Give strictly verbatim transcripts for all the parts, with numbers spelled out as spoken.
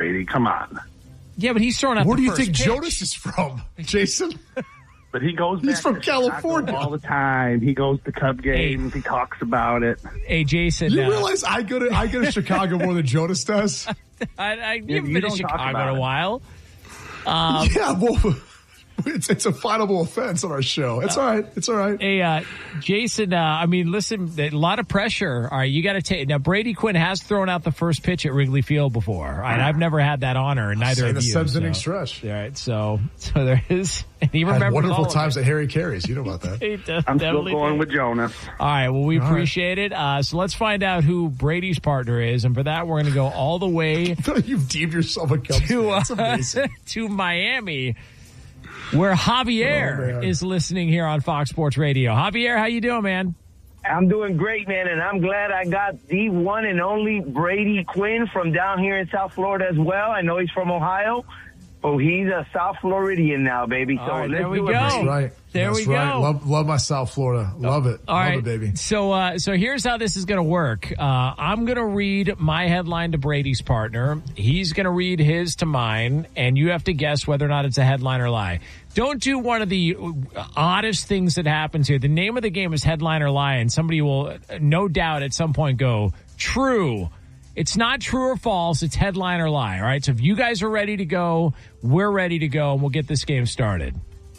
Brady. Come on. Yeah, but he's throwing out Where the do you first think pitch. Jonas is from, Jason? But he goes He's back from to California. Chicago all the time. He goes to Cub games. He talks about it. Hey, Jason. You uh, realize I go to I go to Chicago more than Jonas does? I, I, Yeah, you've you been to don't talk Chicago about in a it. while. Yeah, well, it's it's a finable offense on our show. It's all right. It's all right. Hey, uh, Jason, uh, I mean, listen, a lot of pressure. All right, you got to take. Now, Brady Quinn has thrown out the first pitch at Wrigley Field before. All right, I've never had that honor, and neither Say of the you. seventh inning so. stretch. All right, so so there is. And he Had remembers wonderful all of times it. at Harry Carey's. You know about that. He does- I'm still definitely going did. with Jonas. All right, well, we All right. appreciate it. Uh, so let's find out who Brady's partner is, and for that, we're going to go all the way I feel like you've deemed yourself a Cubs fan. to That's uh, amazing. to Miami, where Javier Oh, man. is listening here on Fox Sports Radio. Javier, how you doing, man? I'm doing great, man, and I'm glad I got the one and only Brady Quinn from down here in South Florida as well. I know he's from Ohio, but he's a South Floridian now, baby. So All right, let's there we do it, go. Brady. That's right. There That's we right. go. Love, love my South Florida. Love it. All love right, it, baby. So, uh, so here's how this is going to work. Uh, I'm going to read my headline to Brady's partner. He's going to read his to mine, and you have to guess whether or not it's a headline or lie. Don't do one of the oddest things that happens here. The name of the game is headline or lie, and somebody will, uh, no doubt, at some point go true. It's not true or false. It's headline or lie. All right. So if you guys are ready to go, we're ready to go, and we'll get this game started.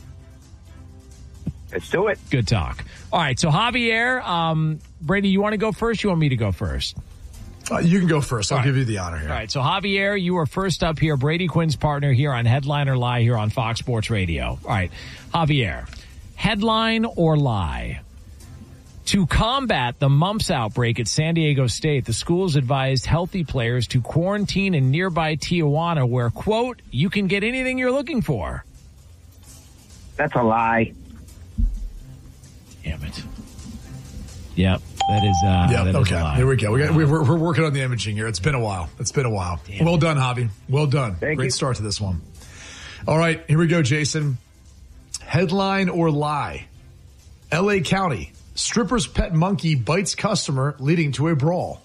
Let's do it. Good talk. All right, so Javier, um, Brady, you want to go first? You want me to go first? Uh, you can go first. I'll All right. give you the honor here. All right, so Javier, you are first up here. Brady Quinn's partner here on Headline or Lie here on Fox Sports Radio. All right, Javier, headline or lie? To combat the mumps outbreak at San Diego State, the schools advised healthy players to quarantine in nearby Tijuana where, quote, you can get anything you're looking for. That's a lie. Damn it. Yep, that is, uh, Yeah. that is a Okay. lie. Here we go. We got, we're, we're working on the imaging here. It's been a while. It's been a while. Damn well it. done, Javi. Well done. Thank Great you. start to this one. All right. Here we go, Jason. Headline or lie? L A County. Stripper's pet monkey bites customer, leading to a brawl.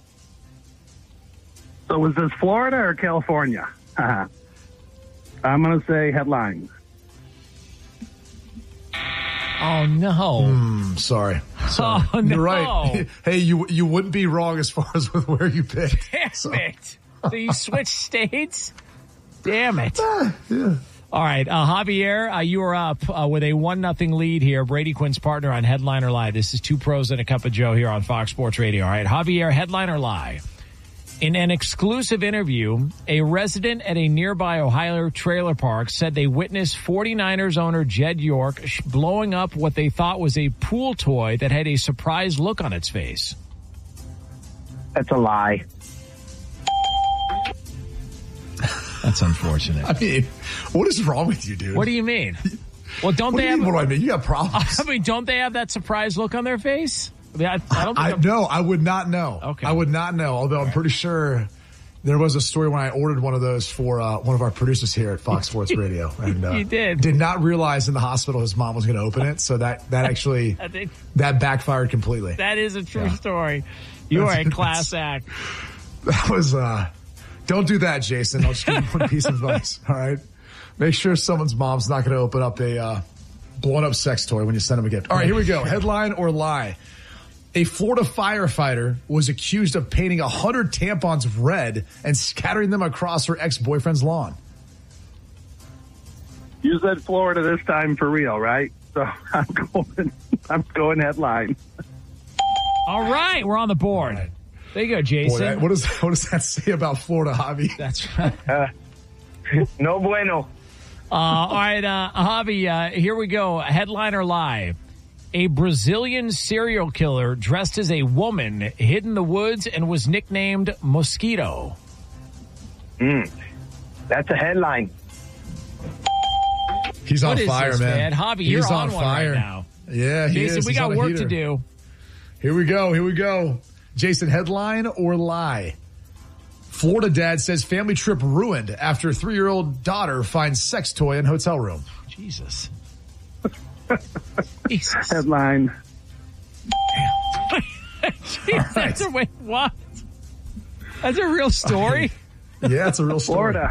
So was this Florida or California? I'm going to say headline. Oh, no. I'm sorry. sorry. Oh, no. You're right. Hey, you you wouldn't be wrong as far as with where you picked. Damn So- it. So you switched states? Damn it. Yeah. All right, uh, Javier, uh, you are up uh, with a one nothing lead here. Brady Quinn's partner on Headline or Lie. This is Two Pros and a Cup of Joe here on Fox Sports Radio. All right, Javier, headline or lie? In an exclusive interview, a resident at a nearby Ohio trailer park said they witnessed forty-niners owner Jed York sh- blowing up what they thought was a pool toy that had a surprised look on its face. That's a lie. That's unfortunate. I mean, what is wrong with you, dude? What do you mean? Well, don't What they do you have? mean, what do I mean? You got problems. I mean, don't they have that surprised look on their face? I mean, I, I don't think I I'm- no, I would not know. Okay. I would not know. Although I'm pretty sure there was a story when I ordered one of those for uh, one of our producers here at Fox Sports Radio, and uh, You did. did not realize in the hospital his mom was going to open it. So that that actually I think that backfired completely. that is a true story. You are a class act. That was. uh Don't do that, Jason. I'll just give you one piece of advice. All right, make sure someone's mom's not going to open up a uh, blown up sex toy when you send them a gift. All right, here we go. Headline or lie? A Florida firefighter was accused of painting a hundred tampons red and scattering them across her ex-boyfriend's lawn. You said Florida this time for real, right? So I'm going, I'm going headline. All right, we're on the board. All right. There you go, Boy, Jason. that, what, does, what does that say about Florida, Javi? That's right. No bueno. Uh, all right, uh, Javi, uh, here we go. Headline or lie? A Brazilian serial killer dressed as a woman hid in the woods and was nicknamed Mosquito. Mm. That's a headline. He's What on is fire, this, man. man? Javi, He's you're on on one fire right now. Yeah, he Jason, is. we He's got on a work heater. to do. Here we go. Here we go. Jason, headline or lie? Florida dad says family trip ruined after three-year-old daughter finds sex toy in hotel room. Jesus. Jesus. Headline. That's a, wait, what? That's a real story? Yeah, it's a real story. Florida.